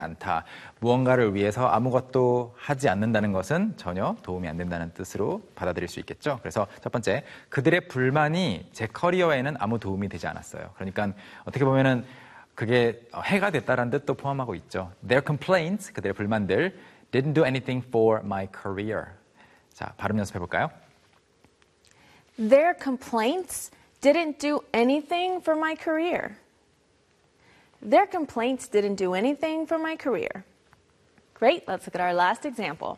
않다. 무언가를 위해서 아무것도 하지 않는다는 것은 전혀 도움이 안 된다는 뜻으로 받아들일 수 있겠죠. 그래서 첫 번째, 그들의 불만이 제 커리어에는 아무 도움이 되지 않았어요. 그러니까 어떻게 보면은 그게 해가 됐다라는 뜻도 포함하고 있죠. Their complaints, 그들의 불만들, didn't do anything for my career. 자, 발음 연습해 볼까요? Their complaints didn't do anything for my career. Their complaints didn't do anything for my career. Great, let's look at our last example.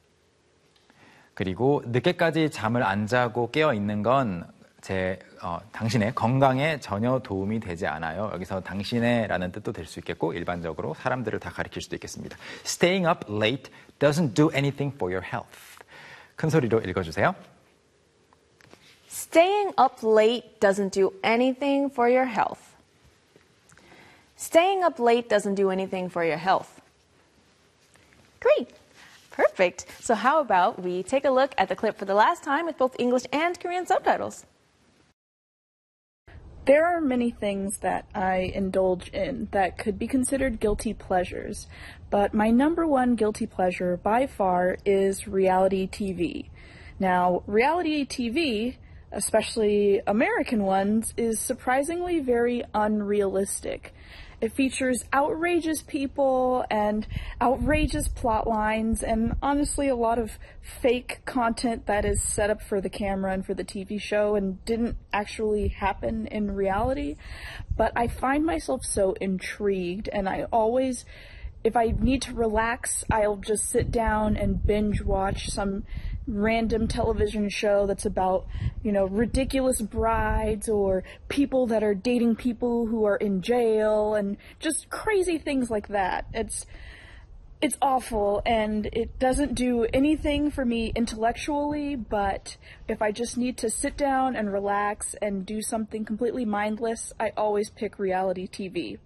그리고 늦게까지 잠을 안 자고 깨어 있는 건 당신의 건강에 전혀 도움이 되지 않아요. 여기서 당신의라는 뜻도 될 수 있겠고 일반적으로 사람들을 다 가리킬 수도 있겠습니다. Staying up late doesn't do anything for your health. 큰 소리로 읽어주세요. Staying up late doesn't do anything for your health. Staying up late doesn't do anything for your health. Great. Perfect. So how about we take a look at the clip for the last time with both English and Korean subtitles. There are many things that I indulge in that could be considered guilty pleasures, but my number one guilty pleasure by far is reality TV. Now, reality TV, especially American ones, is surprisingly very unrealistic. It features outrageous people and outrageous plot lines and honestly a lot of fake content that is set up for the camera and for the TV show and didn't actually happen in reality. But I find myself so intrigued and I always, if I need to relax, I'll just sit down and binge watch some random television show that's about, ridiculous brides or people that are dating people who are in jail and just crazy things like that. It's awful and it doesn't do anything for me intellectually, but if I just need to sit down and relax and do something completely mindless, I always pick reality TV.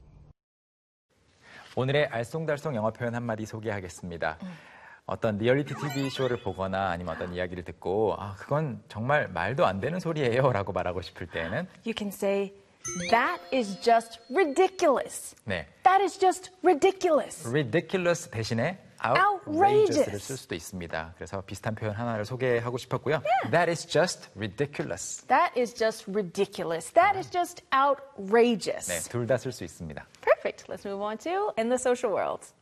오늘의 알쏭달쏭 영어 표현 한마디 소개하겠습니다. 어떤 리얼리티 TV 쇼를 보거나 아니면 어떤 이야기를 듣고 그건 정말 말도 안 되는 소리예요 라고 말하고 싶을 때는 You can say, that is just ridiculous. 네. That is just ridiculous. ridiculous 대신에 outrageous를 쓸 수도 있습니다. 그래서 비슷한 표현 하나를 소개하고 싶었고요. Yeah. That is just ridiculous. That is just ridiculous. That is just outrageous. 네, 둘 다 쓸 수 있습니다. Perfect. Let's move on to in the social world.